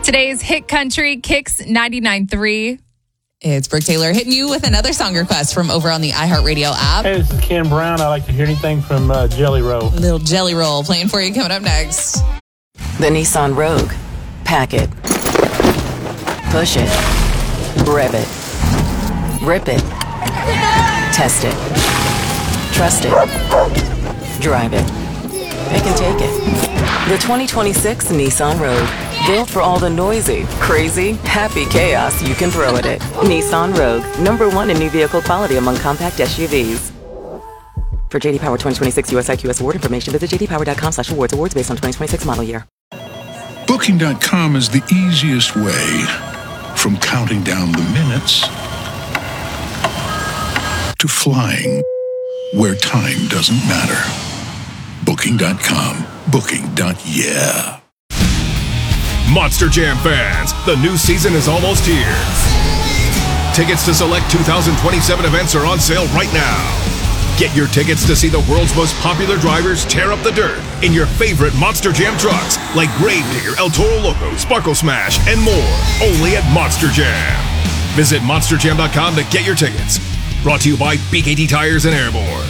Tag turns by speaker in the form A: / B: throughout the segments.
A: Today's hit country Kicks 99.3.
B: It's Brooke Taylor hitting you with another song request from over on the iHeartRadio app.
C: Hey, this is Ken Brown. I like to hear anything from Jelly Roll.
B: Little Jelly Roll playing for you coming up next.
D: The Nissan Rogue. Pack it. Push it. Rev it. Rip it. Test it. Trust it. Drive it. Pick and take it. The 2026 Nissan Rogue. Built for all the noisy, crazy, happy chaos you can throw at it. Nissan Rogue. #1 in new vehicle quality among compact SUVs. For JD Power 2026 US IQS award information, visit jdpower.com/awards. Awards based on 2026 model year.
E: Booking.com is the easiest way from counting down the minutes to flying where time doesn't matter. Booking.com. Booking.yeah.
F: Monster Jam fans, the new season is almost here. Tickets to select 2027 events are on sale right now. Get your tickets to see the world's most popular drivers tear up the dirt in your favorite Monster Jam trucks like Gravedigger, El Toro Loco, Sparkle Smash, and more. Only at Monster Jam. Visit monsterjam.com to get your tickets. Brought to you by BKT Tires and Airborne.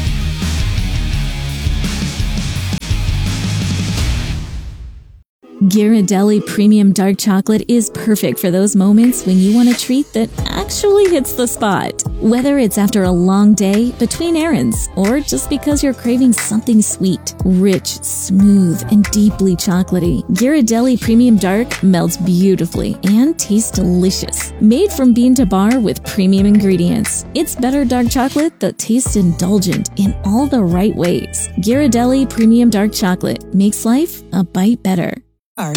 G: Ghirardelli Premium Dark Chocolate is perfect for those moments when you want a treat that actually hits the spot. Whether it's after a long day, between errands, or just because you're craving something sweet, rich, smooth, and deeply chocolatey, Ghirardelli Premium Dark melts beautifully and tastes delicious. Made from bean to bar with premium ingredients, it's better dark chocolate that tastes indulgent in all the right ways. Ghirardelli Premium Dark Chocolate makes life a bite better.